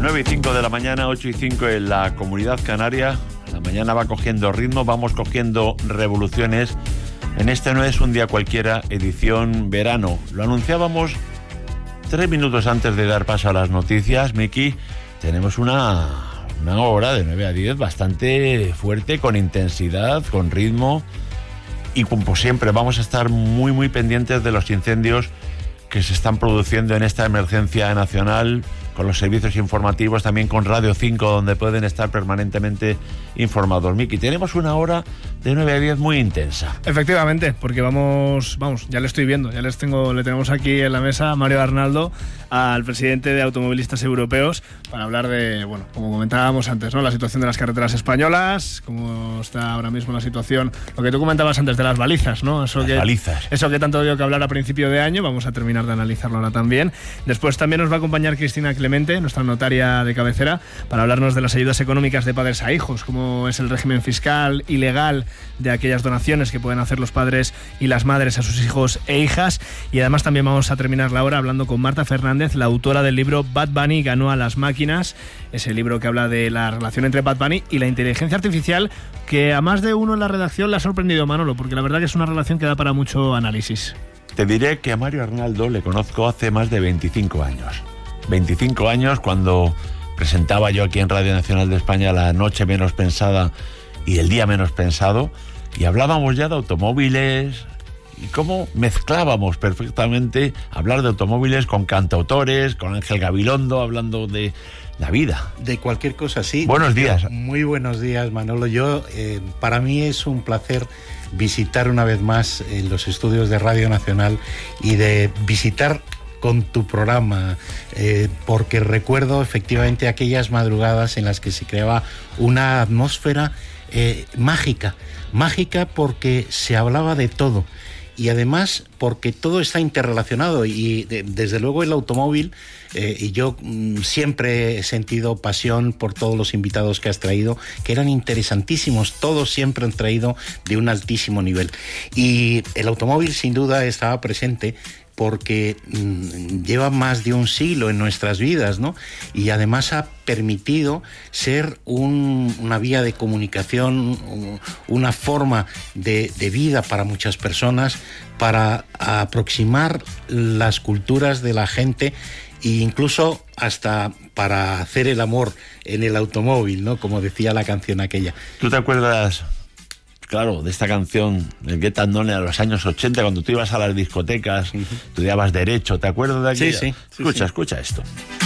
9:05 de la mañana, 8:05 en la Comunidad Canaria. La mañana va cogiendo ritmo, vamos cogiendo revoluciones. En este No es un día cualquiera, edición verano. Lo anunciábamos 3 minutos antes de dar paso a las noticias, Miki. Tenemos una hora de 9 a 10 bastante fuerte, con intensidad, con ritmo. Y como siempre, vamos a estar muy pendientes de los incendios que se están produciendo en esta emergencia nacional, con los servicios informativos, también con Radio 5, donde pueden estar permanentemente informados. Miki, tenemos una hora de 9 a 10 muy intensa. Efectivamente, porque vamos, ya le estoy viendo, le tenemos aquí en la mesa a Mario Arnaldo, al presidente de Automovilistas Europeos, para hablar de, bueno, como comentábamos antes, ¿no?, la situación de las carreteras españolas, cómo está ahora mismo la situación, lo que tú comentabas antes de las balizas, ¿no? Balizas. Eso que tanto dio que hablar a principio de año, vamos a terminar de analizarlo ahora también. Después también nos va a acompañar Cristina Clemente, nuestra notaria de cabecera, para hablarnos de las ayudas económicas de padres a hijos, cómo es el régimen fiscal y legal de aquellas donaciones que pueden hacer los padres y las madres a sus hijos e hijas. Y además también vamos a terminar la hora hablando con Marta Fernández, la autora del libro Bad Bunny ganó a las máquinas, ese libro que habla de la relación entre Bad Bunny y la inteligencia artificial, que a más de uno en la redacción le ha sorprendido, Manolo, porque la verdad que es una relación que da para mucho análisis. Te diré que a Mario Arnaldo le conozco hace más de 25 años. 25 años cuando presentaba yo aquí en Radio Nacional de España La Noche Menos Pensada y El Día Menos Pensado, y hablábamos ya de automóviles y cómo mezclábamos perfectamente hablar de automóviles con cantautores, con Ángel Gabilondo hablando de la vida. De cualquier cosa, sí. Buenos días. Muy buenos días, Manolo. Para mí es un placer visitar una vez más los estudios de Radio Nacional y de visitar con tu programa, porque recuerdo efectivamente aquellas madrugadas en las que se creaba una atmósfera mágica porque se hablaba de todo y además porque todo está interrelacionado y desde luego el automóvil, y yo siempre he sentido pasión por todos los invitados que has traído, que eran interesantísimos, todos siempre han traído de un altísimo nivel, y el automóvil sin duda estaba presente porque lleva más de un siglo en nuestras vidas, ¿no? Y además ha permitido ser una vía de comunicación, una forma de vida para muchas personas, para aproximar las culturas de la gente e incluso hasta para hacer el amor en el automóvil, ¿no? Como decía la canción aquella. ¿Tú te acuerdas, claro, de esta canción del Get and Done a los años 80, cuando tú ibas a las discotecas, estudiabas Derecho? ¿Te acuerdas de aquella? Sí. Escucha esto.